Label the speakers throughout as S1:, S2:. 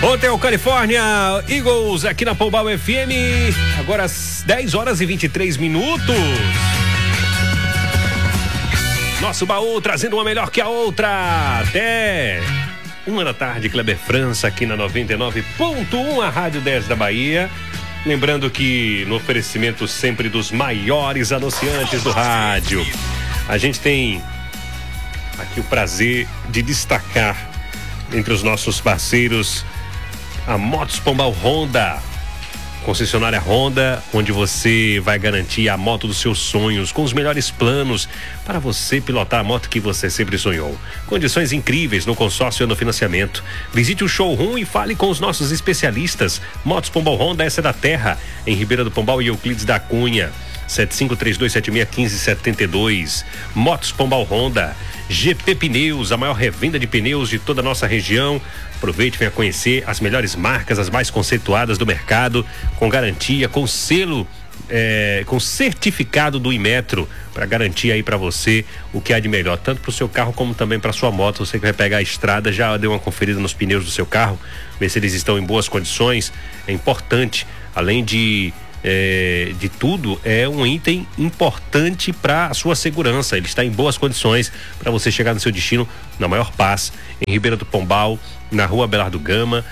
S1: Hotel Califórnia Eagles aqui na Pombal FM, agora às 10 horas e 23 minutos. Nosso baú trazendo uma melhor que a outra até 1 da tarde. Kleber França aqui na 99.1, a Rádio 10 da Bahia. Lembrando que no oferecimento sempre dos maiores anunciantes do rádio, a gente tem aqui o prazer de destacar entre os nossos parceiros a Motos Pombal Honda, concessionária Honda, onde você vai garantir a moto dos seus sonhos com os melhores planos para você pilotar a moto que você sempre sonhou. Condições incríveis no consórcio e no financiamento. Visite o showroom e fale com os nossos especialistas. Motos Pombal Honda, essa é da terra, em Ribeira do Pombal e Euclides da Cunha. 7532761572. Motos Pombal Honda. GP Pneus, a maior revenda de pneus de toda a nossa região. Aproveite e venha conhecer as melhores marcas, as mais conceituadas do mercado, com garantia, com selo, com certificado do Inmetro, para garantir aí para você o que há de melhor, tanto para o seu carro como também para sua moto. Você que vai pegar a estrada, já deu uma conferida nos pneus do seu carro, ver se eles estão em boas condições. É importante, além de tudo, é um item importante para a sua segurança. Ele está em boas condições para você chegar no seu destino na maior paz, em Ribeira do Pombal, na rua Abelardo Gama,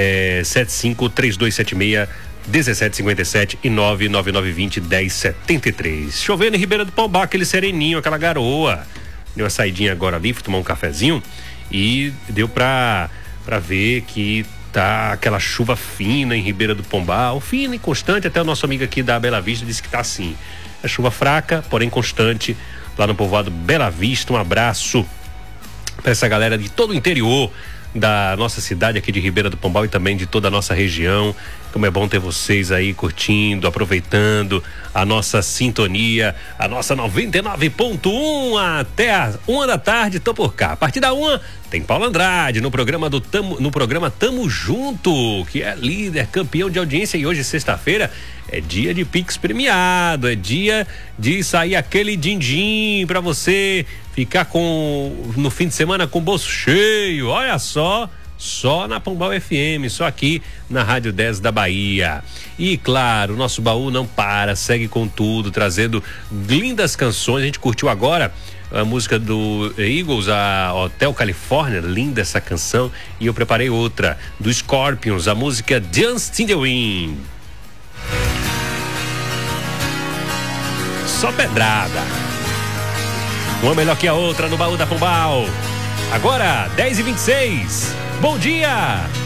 S1: 75-3276-1757 e 99920-1073. Chovendo em Ribeira do Pombal, aquele sereninho, aquela garoa. Deu uma saidinha agora ali, fui tomar um cafezinho e deu para ver que tá aquela chuva fina em Ribeira do Pombal, fina e constante. Até o nosso amigo aqui da Bela Vista disse que tá assim. É chuva fraca, porém constante, lá no povoado Bela Vista. Um abraço para essa galera de todo o interior da nossa cidade aqui de Ribeira do Pombal e também de toda a nossa região. Como é bom ter vocês aí curtindo, aproveitando a nossa sintonia, a nossa 99.1 até a 1 da tarde. Tô por cá. A partir da 1 tem Paulo Andrade no programa Tamo Junto, que é líder, campeão de audiência, e hoje, sexta-feira, é dia de Pix premiado, é dia de sair aquele din-din pra você ficar no fim de semana com o bolso cheio. Olha só na Pombal FM, só aqui na Rádio 10 da Bahia. E claro, o nosso baú não para, segue com tudo, trazendo lindas canções. A gente curtiu agora a música do Eagles, a Hotel Califórnia, linda essa canção. E eu preparei outra, do Scorpions, a música Dance in the Wind. Só pedrada. Uma melhor que a outra no baú da Pombal. Agora, 10h26. Bom dia!